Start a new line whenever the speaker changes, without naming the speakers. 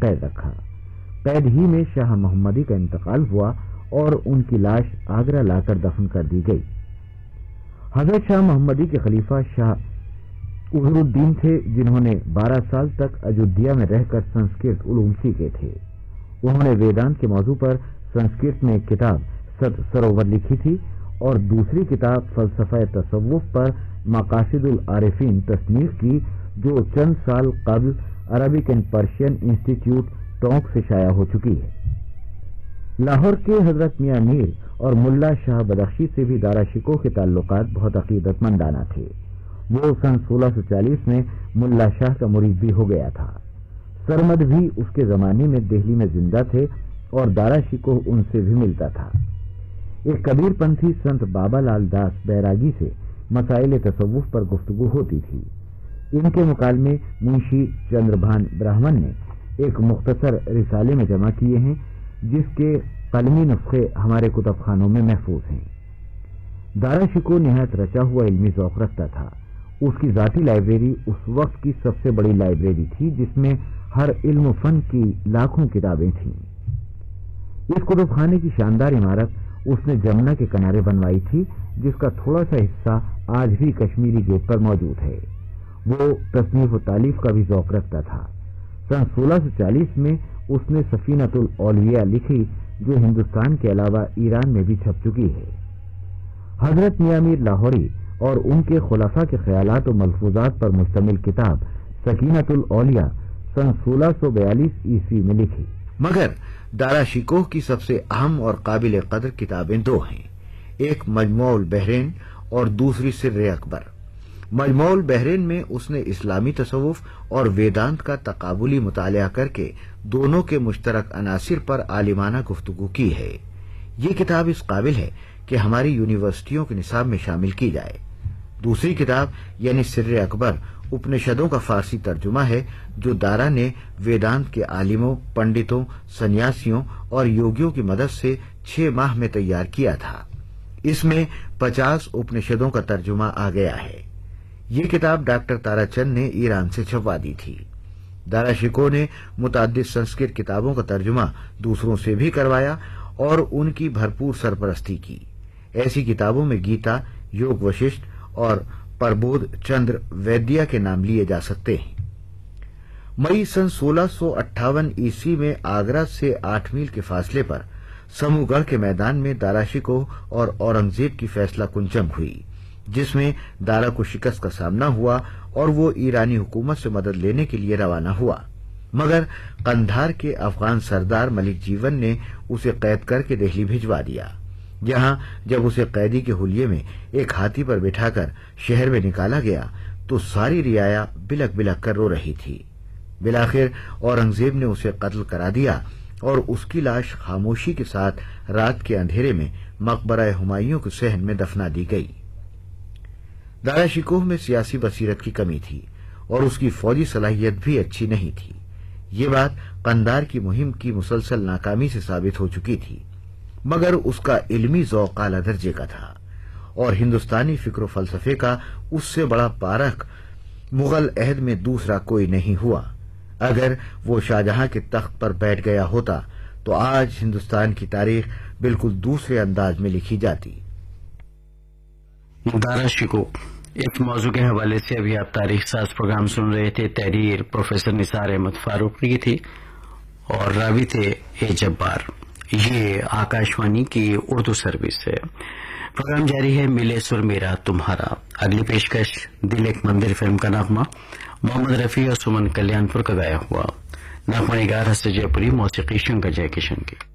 قید رکھا۔ قید ہی میں شاہ محمدی کا انتقال ہوا اور ان کی لاش آگرہ لا کر دفن کر دی گئی۔ حضرت شاہ محمدی کے خلیفہ شاہ عظہر الدین تھے، جنہوں نے 12 سال تک اجودھیا میں رہ کر سنسکرت علوم سیکھے تھے۔ انہوں نے ویدانت کے موضوع پر سنسکرت میں ایک کتاب ست سروور لکھی تھی اور دوسری کتاب فلسفہ تصوف پر مقاصد العارفین تصنیف کی، جو چند سال قبل Arabic and Persian institute tonic سے شائع ہو چکی ہے۔ لاہور کے حضرت میاں میر اور ملا شاہ بدخشی سے بھی دارا شکوہ کے تعلقات بہت عقیدت مندانہ تھے۔ وہ سن 1640 میں ملا شاہ کا مرید بھی ہو گیا تھا۔ سرمد بھی اس کے زمانے میں دہلی میں زندہ تھے اور دارا شکوہ ان سے بھی ملتا تھا۔ ایک کبیر پنتھی سنت بابا لال داس بیراگی سے مسائل تصوف پر گفتگو ہوتی تھی۔ ان کے مکالمے منشی چندربھان برہمن نے ایک مختصر رسالے میں جمع کیے ہیں، جس کے قلمی نسخے ہمارے کتب خانوں میں محفوظ ہیں۔ دارا شکوہ نہایت رچا ہوا علمی ذوق رکھتا تھا۔ اس کی ذاتی لائبریری اس وقت کی سب سے بڑی لائبریری تھی، جس میں ہر علم و فن کی لاکھوں کتابیں تھیں۔ اس کتب خانے کی شاندار عمارت اس نے جمنا کے کنارے بنوائی تھی، جس کا تھوڑا سا حصہ آج بھی کشمیری گیٹ پر موجود ہے۔ وہ تصنیف و تالیف کا بھی ذوق رکھتا تھا۔ سن 1640 میں اس نے سفینۃ الاولیاء لکھی، جو ہندوستان کے علاوہ ایران میں بھی چھپ چکی ہے۔ حضرت میاں میر لاہوری اور ان کے خلفاء کے خیالات و ملفوظات پر مشتمل کتاب سکینۃ الاولیاء سن 1642 عیسوی میں لکھی۔ مگر دارا شکوہ کی سب سے اہم اور قابل قدر کتابیں دو ہیں، ایک مجموع البحرین اور دوسری سر اکبر۔ مجموع البحرین میں اس نے اسلامی تصوف اور ویدانت کا تقابلی مطالعہ کر کے دونوں کے مشترک عناصر پر عالمانہ گفتگو کی ہے۔ یہ کتاب اس قابل ہے کہ ہماری یونیورسٹیوں کے نصاب میں شامل کی جائے۔ دوسری کتاب یعنی سر اکبر اپنشدوں کا فارسی ترجمہ ہے، جو دارا نے ویدانت کے عالموں، پنڈتوں، سنیاسیوں اور یوگیوں کی مدد سے 6 ماہ میں تیار کیا تھا۔ اس میں 50 اپنشدوں کا ترجمہ آ گیا ہے۔ یہ کتاب ڈاکٹر تارا چند نے ایران سے چھپوا دی تھی۔ دارا شکوہ نے متعدد سنسکرت کتابوں کا ترجمہ دوسروں سے بھی کروایا اور ان کی بھرپور سرپرستی کی۔ ایسی کتابوں میں گیتا، یوگ وششٹ اور پربودھ چندر ویدیا کے نام لیے جا سکتے ہیں۔ مئی سن 1658 عیسوی میں آگرہ سے 8 میل کے فاصلے پر سمو گڑھ کے میدان میں دارا شکوہ اور اورنگزیب کی فیصلہ کن جنگ ہوئی، جس میں دارا کو شکست کا سامنا ہوا اور وہ ایرانی حکومت سے مدد لینے کے لیے روانہ ہوا، مگر قندھار کے افغان سردار ملک جیون نے اسے قید کر کے دہلی بھجوا دیا، جہاں جب اسے قیدی کے حلیے میں ایک ہاتھی پر بٹھا کر شہر میں نکالا گیا تو ساری رعایا بلک بلک کر رو رہی تھی۔ بالآخر اورنگزیب نے اسے قتل کرا دیا اور اس کی لاش خاموشی کے ساتھ رات کے اندھیرے میں مقبرہ ہمایوں کے صحن میں دفنا دی گئی۔ دارا شکوہ میں سیاسی بصیرت کی کمی تھی اور اس کی فوجی صلاحیت بھی اچھی نہیں تھی۔ یہ بات قندھار کی مہم کی مسلسل ناکامی سے ثابت ہو چکی تھی، مگر اس کا علمی ذوق اعلیٰ درجے کا تھا اور ہندوستانی فکر و فلسفے کا اس سے بڑا پارکھ مغل عہد میں دوسرا کوئی نہیں ہوا۔ اگر وہ شاہجہاں کے تخت پر بیٹھ گیا ہوتا تو آج ہندوستان کی تاریخ بالکل دوسرے انداز میں لکھی جاتی۔
دارا شکوہ اس موضوع کے حوالے سے ابھی آپ تاریخ ساز پروگرام سن رہے تھے۔ تحریر پروفیسر نثار احمد فاروقی کی تھی اور راوی تھے اے جبار۔ یہ آکاشوانی کی اردو سروس ہے۔ پروگرام جاری ہے، ملے سر میرا تمہارا۔ اگلی پیشکش دل ایک مندر فلم کا نغمہ، محمد رفیع اور سمن کلیان پور کا گایا ہوا۔ نغمہ نگار ہست جے پوری، موسیقی شنکر جے کشن کی۔